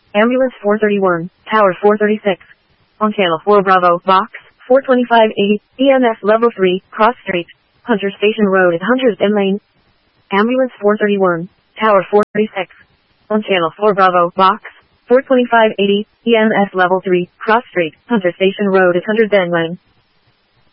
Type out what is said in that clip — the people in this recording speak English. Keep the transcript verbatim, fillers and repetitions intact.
Ambulance four thirty-one, Tower four thirty-six. On Channel four Bravo, Box four twenty-five eighty, E M S Level three, Cross Street, Hunter Station Road at Hunter's Den Lane. Ambulance four thirty-one, Tower four thirty-six. On Channel four Bravo, Box four twenty-five eighty, E M S Level three, Cross Street, Hunter Station Road at Hunter's Den Lane.